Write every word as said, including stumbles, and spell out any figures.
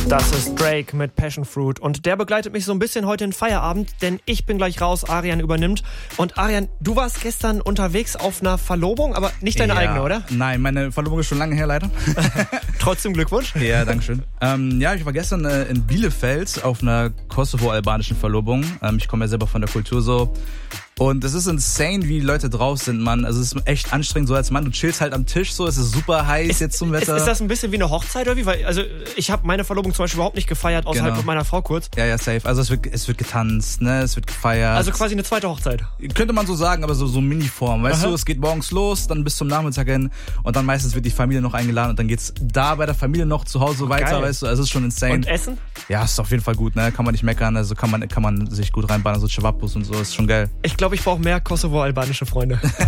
Das ist Drake mit Passion Fruit und der begleitet mich so ein bisschen heute in Feierabend, denn ich bin gleich raus, Arian übernimmt. Und Arian, du warst gestern unterwegs auf einer Verlobung, aber nicht deine ja, eigene, oder? Nein, meine Verlobung ist schon lange her, leider. Trotzdem Glückwunsch. Ja, dankeschön. Ähm, ja, ich war gestern äh, in Bielefeld auf einer kosovo-albanischen Verlobung. Ähm, ich komme ja selber von der Kultur so. Und es ist insane, wie die Leute drauf sind, Mann. Also es ist echt anstrengend, so als Mann. Du chillst halt am Tisch so, es ist super heiß ist, jetzt zum Wetter. Ist, ist das ein bisschen wie eine Hochzeit oder wie? Weil, also ich habe meine Verlobung zum Beispiel überhaupt nicht gefeiert, außerhalb genau. mit meiner Frau kurz. Ja, ja, safe. Also es wird, es wird getanzt, ne, es wird gefeiert. Also quasi eine zweite Hochzeit. Könnte man so sagen, aber so, so Mini-Form. Weißt Aha. du, es geht morgens los, dann bis zum Nachmittag hin und dann meistens wird die Familie noch eingeladen und dann geht's da bei der Familie noch zu Hause weiter, Geil. weißt du. Also es ist schon insane. Und Essen? Ja, ist auf jeden Fall gut, ne, kann man nicht meckern. Also kann man, kann man sich gut reinbauen, so Cevapos und so, ist schon geil. Ich glaube, ich brauche mehr kosovo-albanische Freunde.